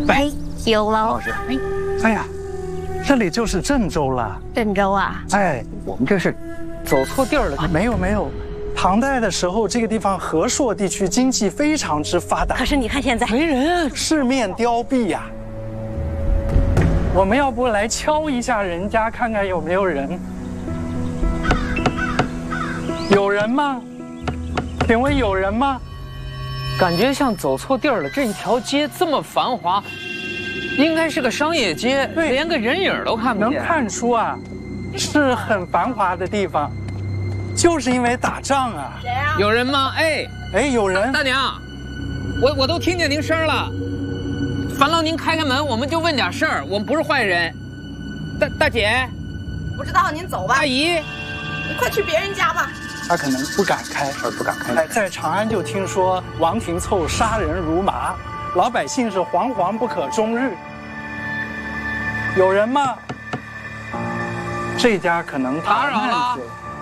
哎，有了。 老师， 哎呀，这里就是郑州了。 郑州啊？ 哎， 我们这是走错地儿了。 没有没有，唐代的时候这个地方和硕地区经济非常之发达。 可是你看现在没人啊， 四面凋敝呀。我们要不来敲一下人家，看看有没有人？有人吗？请问有人吗？ 感觉像走错地儿了。这一条街这么繁华，应该是个商业街， 对， 连个人影都看不见。 能看出啊，是很繁华的地方，就是因为打仗啊。 谁啊？ 有人吗？哎， 有人。 大娘，我都听见您声了。烦劳您开开门，我们就问点事儿，我们不是坏人。大姐， 不知道您走吧。 阿姨， 你快去别人家吧。 他可能不敢开， 不敢开。 在长安就听说王廷凑杀人如麻，老百姓是惶惶不可终日。有人吗？这家可能打扰了。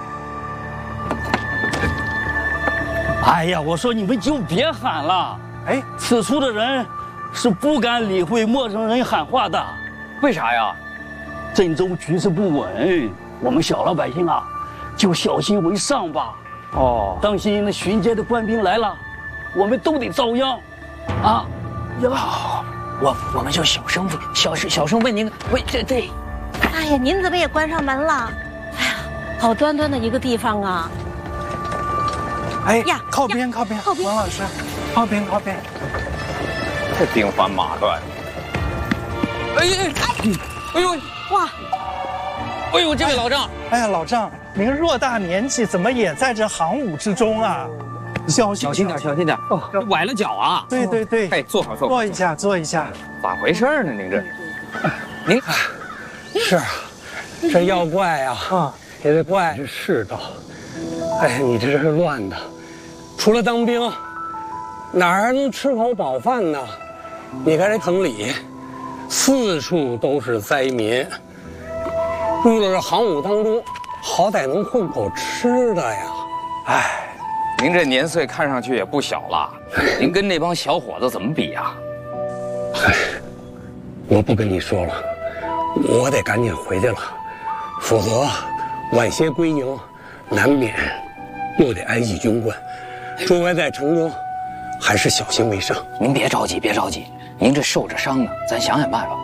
哎呀，我说你们就别喊了。 哎， 此处的人是不敢理会陌生人喊话的。 为啥呀？ 郑州局势不稳，我们小老百姓啊，就小心为上吧。 哦， 当心那巡街的官兵来了，我们都得遭殃。啊， 好，我们就小声问您，这。 哎呀，您怎么也关上门了？哎呀，好端端的一个地方啊！ 哎呀， 靠边，王老师，靠边。 这兵荒马乱。哎呦， 哇！ 哎呦，这位老丈， 哎呀，老丈，您偌大年纪，怎么也在这行伍之中啊？小心点。 哦，崴了脚啊！ 对。 哎，坐好。 坐一下。 咋回事呢？您这，您是啊，这要怪啊，也得怪这世道。哎，你这是乱的，除了当兵，哪儿还能吃口饱饭呢？你看这城里，四处都是灾民，入了这行伍当中，好歹能混口吃的呀。 哎，您这年岁看上去也不小了，您跟那帮小伙子怎么比呀？ 哎，我不跟你说了，我得赶紧回去了，否则晚些归营，难免又得挨记军棍。诸位在城中，还是小心为上。 您别着急，您这受着伤呢，咱想办法。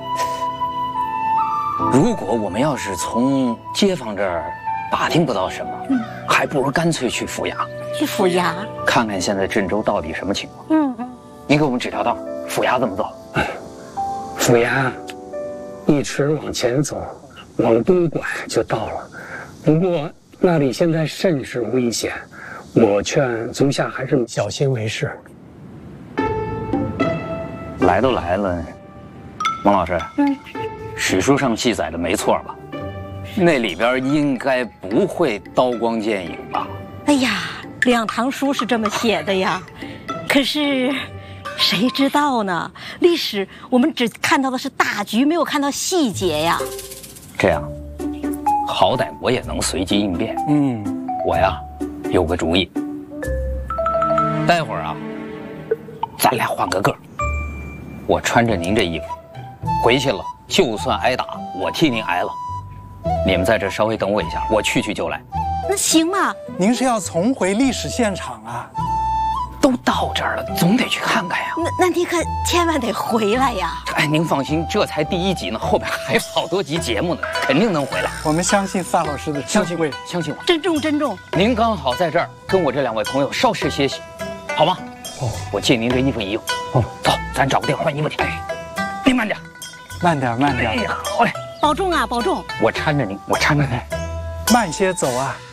如果我们要是从街坊这儿打听不到什么，还不如干脆去府衙。 去府衙看看现在郑州到底什么情况。您给我们指条道，府衙怎么走？ 府衙一直往前走，往东拐就到了。不过那里现在甚是危险，我劝足下还是小心为是。 来都来了，王老师，史书上记载的没错吧？那里边应该不会刀光剑影吧？ 哎呀，两堂书是这么写的呀，可是谁知道呢？历史我们只看到的是大局，没有看到细节呀。 这样，好歹我也能随机应变。我呀有个主意，待会儿啊，咱俩换个个儿，我穿着您这衣服回去了，就算挨打，我替您挨了。你们在这稍微等我一下，我去就来。 那行嘛？ 您是要重回历史现场啊？ 都到这儿了，总得去看看呀。 那你可千万得回来呀！ 哎，您放心，这才第1集呢，后边还有好多集节目呢，肯定能回来。 我们相信萨老师的智慧， 相信我。 珍重。 您刚好在这儿跟我这2位朋友稍事歇息，好吗？我借您这衣服一用。走，咱找个地儿换衣服去。哎，您慢点， 慢点。 哎呀，好嘞， 保重啊，保重。 我搀着您， 慢些走啊。